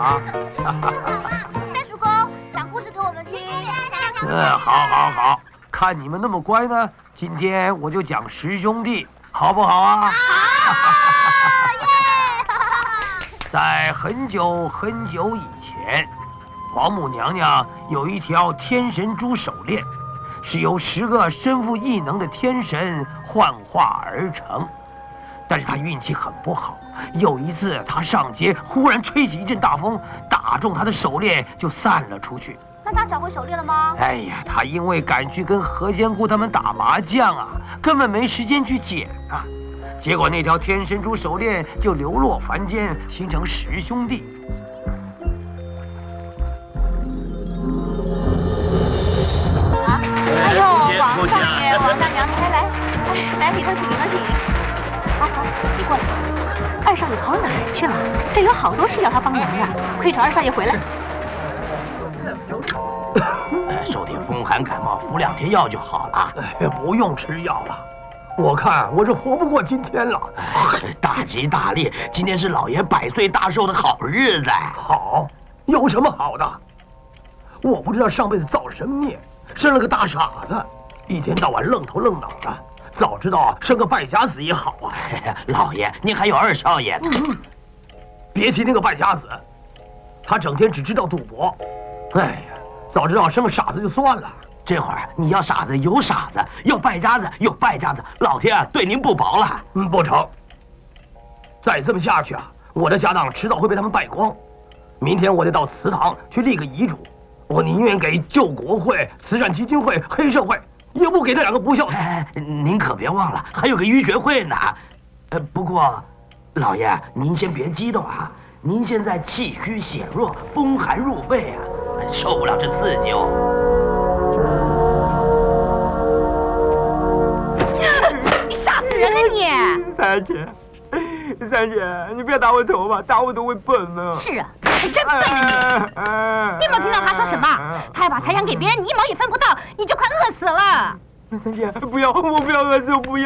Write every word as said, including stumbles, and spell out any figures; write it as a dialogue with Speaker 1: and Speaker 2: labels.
Speaker 1: 啊！
Speaker 2: 三叔公讲故事给我们听。
Speaker 1: 嗯，好，好，好，看你们那么乖呢，今天我就讲十兄弟，好不好啊？
Speaker 2: 好！
Speaker 1: 在很久很久以前，皇母娘娘有一条天神珠手链，是由十个身负异能的天神幻化而成。但是她运气很不好，有一次她上街，忽然吹起一阵大风，打中她的手链就散了出去。
Speaker 2: 那他找回手链了吗？
Speaker 1: 哎呀，她因为赶去跟何仙姑他们打麻将啊，根本没时间去捡啊。结果那条天神珠手链就流落凡间，形成十兄弟。
Speaker 2: 啊！哎呦，王大爷，王大娘，来来，来来里头请，里头请。好好，你过来。二少爷跑哪儿去了？这有好多事要他帮忙的，快找二少爷回来。
Speaker 3: 受点风寒感冒，服两天药就好了。
Speaker 1: 哎，不用吃药了，我看我是活不过今天了。
Speaker 3: 大吉大利，今天是老爷百岁大寿的好日子。
Speaker 1: 好，有什么好的？我不知道上辈子造什么孽，生了个大傻子，一天到晚愣头愣脑的。早知道生个败家子也好啊！
Speaker 3: 老爷，您还有二少爷呢。
Speaker 1: 嗯、别提那个败家子，他整天只知道赌博。哎呀，早知道生个傻子就算了。
Speaker 3: 这会儿你要傻子有傻子，要败家子有败家子，老天啊对您不薄了。
Speaker 1: 嗯，不成，再这么下去啊，我的家当迟早会被他们败光。明天我得到祠堂去立个遗嘱，我宁愿给救国会、慈善基金会、黑社会。也不给这两个不孝子。
Speaker 3: 哎，您可别忘了，还有个医学会呢。呃，不过，老爷，您先别激动啊。您现在气虚血弱，风寒入背啊，受不了这刺激哦。
Speaker 2: 你吓死人了你！
Speaker 4: 三姐，三姐，你别打我头发，打我都会笨的。
Speaker 2: 是啊，还真笨呢你！你有没有听到他说什么？他要把财产给别人，你一毛也分不到，你就快饿死了。
Speaker 4: 三姐，不要，我不要饿死，我不要。